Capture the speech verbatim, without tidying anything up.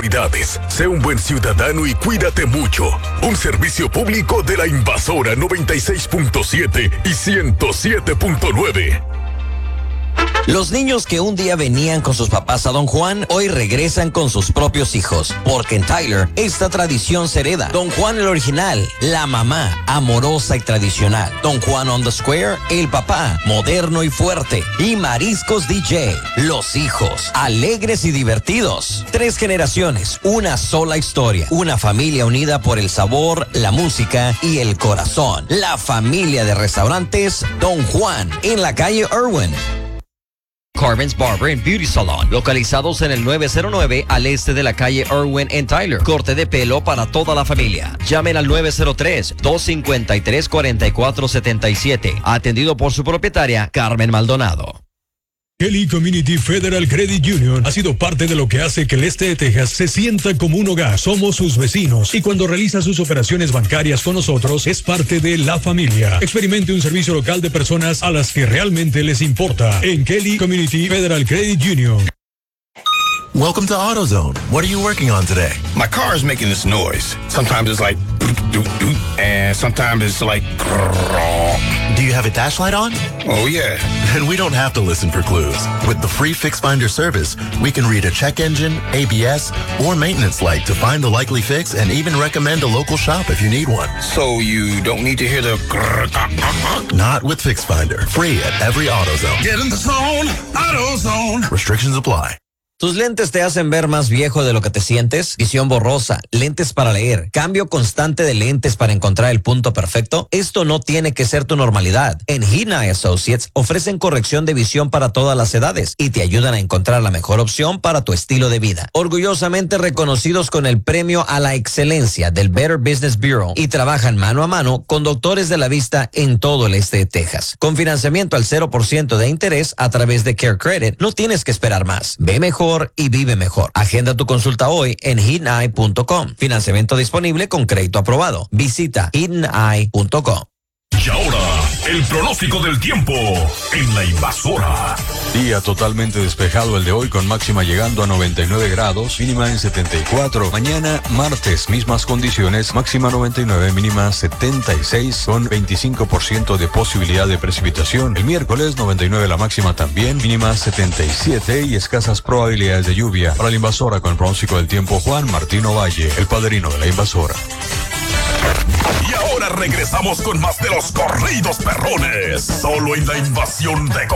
autoridades. Sé un buen ciudadano y cuídate mucho. Un servicio público de la Invasora noventa y seis punto siete y ciento siete punto nueve. Los niños que un día venían con sus papás a Don Juan, hoy regresan con sus propios hijos. Porque en Tyler, esta tradición se hereda. Don Juan el original, la mamá, amorosa y tradicional. Don Juan on the Square, el papá, moderno y fuerte. Y Mariscos D J, los hijos, alegres y divertidos. Tres generaciones, una sola historia. Una familia unida por el sabor, la música y el corazón. La familia de restaurantes Don Juan, en la calle Irwin. Carmen's Barber and Beauty Salon, localizados en el nueve cero nueve al este de la calle Irwin en Tyler. Corte de pelo para toda la familia. Llamen al nueve cero tres, dos cinco tres, cuatro cuatro siete siete. Atendido por su propietaria, Carmen Maldonado. Kelly Community Federal Credit Union ha sido parte de lo que hace que el este de Texas se sienta como un hogar. Somos sus vecinos y cuando realiza sus operaciones bancarias con nosotros es parte de la familia. Experimente un servicio local de personas a las que realmente les importa en Kelly Community Federal Credit Union. Welcome to AutoZone. What are you working on today? My car is making this noise. Sometimes it's like doot, doot, and sometimes it's like. Do you have a dash light on? Oh, yeah. Then we don't have to listen for clues. With the free Fix Finder service, we can read a check engine, A B S, or maintenance light to find the likely fix and even recommend a local shop if you need one. So you don't need to hear the. Not with Fix Finder. Free at every AutoZone. Get in the zone. AutoZone. Restrictions apply. ¿Tus lentes te hacen ver más viejo de lo que te sientes? Visión borrosa, lentes para leer, cambio constante de lentes para encontrar el punto perfecto. Esto no tiene que ser tu normalidad. En Hina Associates ofrecen corrección de visión para todas las edades y te ayudan a encontrar la mejor opción para tu estilo de vida. Orgullosamente reconocidos con el premio a la excelencia del Better Business Bureau y trabajan mano a mano con doctores de la vista en todo el este de Texas. Con financiamiento al cero por ciento de interés a través de Care Credit, no tienes que esperar más. Ve mejor y vive mejor. Agenda tu consulta hoy en hidden eye punto com. Financiamiento disponible con crédito aprobado. Visita hidden eye punto com. Y ahora, el pronóstico del tiempo en la Invasora. Día totalmente despejado el de hoy, con máxima llegando a noventa y nueve grados, mínima en setenta y cuatro. Mañana, martes, mismas condiciones, máxima noventa y nueve, mínima setenta y seis, con veinticinco por ciento de posibilidad de precipitación. El miércoles, noventa y nueve la máxima también, mínima setenta y siete y escasas probabilidades de lluvia. Para la Invasora, con el pronóstico del tiempo, Juan Martino Valle, el padrino de la Invasora. Y ahora regresamos con más de los corridos perrones, solo en la Invasión de